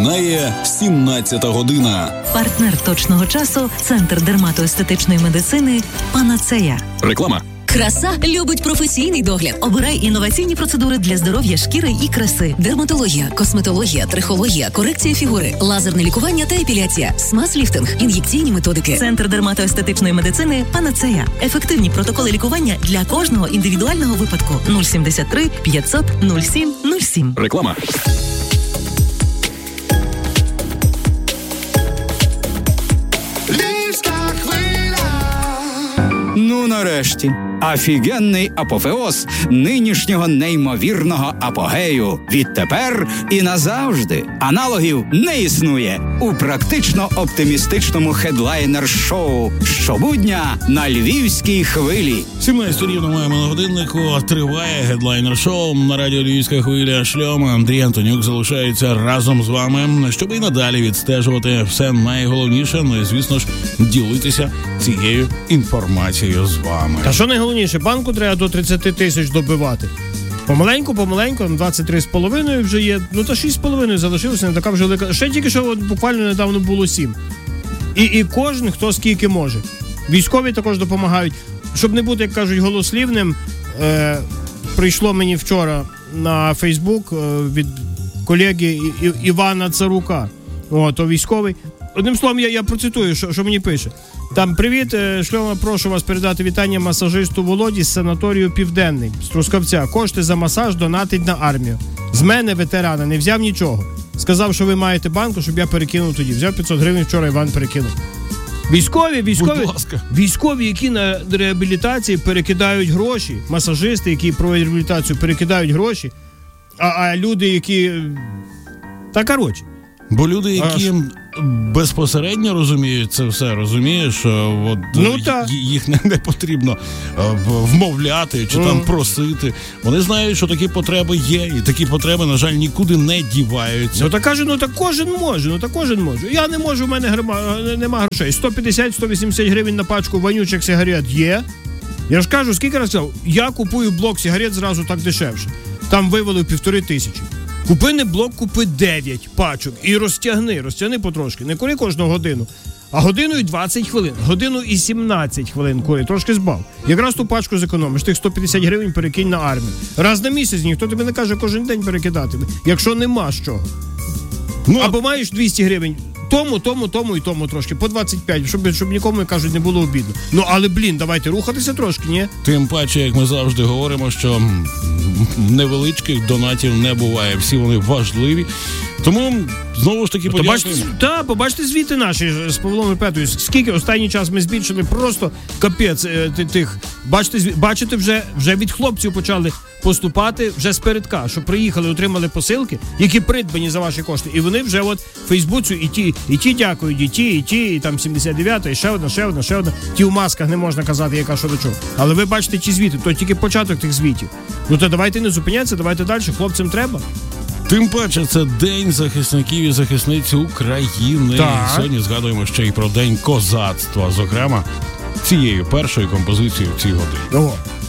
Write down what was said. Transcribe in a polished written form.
Минає 17 година. Партнер точного часу – Центр дерматоестетичної медицини «Панацея». Реклама. Краса любить професійний догляд. Обирай інноваційні процедури для здоров'я шкіри і краси. Дерматологія, косметологія, трихологія, корекція фігури, лазерне лікування та епіляція, смаз-ліфтинг, ін'єкційні методики. Центр дерматоестетичної медицини «Панацея». Ефективні протоколи лікування для кожного індивідуального випадку. 073 500 07 07. Реклама. Ну, нарешті. Офігенний апофеоз нинішнього неймовірного апогею. Відтепер і назавжди. Аналогів не існує у практично оптимістичному хедлайнер-шоу щобудня на Львівській хвилі. 17 рівно маємо на годиннику. Триває хедлайнер-шоу на радіо Львівська хвиля. Шльом Андрій Антонюк залишається разом з вами, щоб і надалі відстежувати все найголовніше. Ну і, звісно ж, ділитися цією інформацією з вами. Та що найголовніше, банку треба до 30 тисяч добивати. Помаленьку, 23,5 вже є. Ну та 6,5 залишилося, не така вже велика. Ще тільки що буквально недавно було 7. І кожен, хто скільки може. Військові також допомагають. Щоб не бути, як кажуть, голослівним, прийшло мені вчора на Фейсбук від колеги Івана Царука. То військовий. Одним словом, я процитую, що мені пише. Там: привіт, Шльома, прошу вас передати вітання масажисту Володі з санаторію Південний, з Трускавця. Кошти за масаж донатить на армію. З мене, ветерана, не взяв нічого. Сказав, що ви маєте банку, щоб я перекинув тоді. Взяв 500 гривень, вчора Іван перекинув. Військові, які на реабілітації перекидають гроші, масажисти, які проводять реабілітацію, перекидають гроші, а люди, які... Та коротше. Бо люди, які безпосередньо розуміють це все, розумієш, от, їх не потрібно вмовляти чи там просити. Вони знають, що такі потреби є, і такі потреби, на жаль, нікуди не діваються. Так кожен може. Я не можу, в мене нема грошей. 150-180 гривень на пачку вонючих сигарет є. Я ж кажу, скільки разів сказав, я купую блок сигарет зразу так дешевше. Там вивели 1500. Купи не блок, купи 9 пачок і розтягни потрошки. Не кури кожну годину, а годину і 20 хвилин, годину і 17 хвилин кури, трошки збав. Якраз ту пачку зекономиш, тих 150 гривень перекинь на армію. Раз на місяць ніхто тобі не каже кожен день перекидати, якщо нема з чого. Або маєш 200 гривень, тому трошки, по 25, щоб нікому, як кажуть, не було обідно. Але, давайте рухатися трошки, ні? Тим паче, як ми завжди говоримо, що невеличких донатів не буває. Всі вони важливі. Тому, знову ж таки, подякуємо. Побачите звіти наші з Павлом Репетою. Скільки останній час ми збільшили, просто капець тих. Бачите, вже від хлопців почали поступати вже спередка, що приїхали, отримали посилки, які придбані за ваші кошти. І вони вже в Фейсбуці і ті дякують, і ті, і там 79-та, і ще одна. Ті в масках не можна казати, яка що до чого. Але ви бачите ті звіти, то тільки початок тих звітів. То давайте не зупинятися, давайте далі, хлопцям треба. Тим паче, це День захисників і захисниць України. Так. І сьогодні згадуємо ще й про День козацтва, зокрема, цією першою композицією в цій годині.